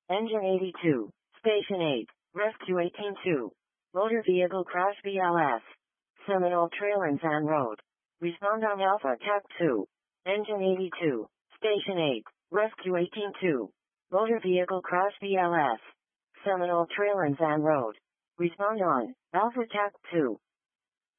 Engine 82. Station 8. Rescue 18-2. Motor Vehicle Crash BLS. Seminole Trail and Van Road. Respond on Alpha Attack 2. Engine 82. Station 8. Rescue 18-2. Motor Vehicle Crash BLS. Seminole Trail and Van Road. Respond on Alpha Attack 2.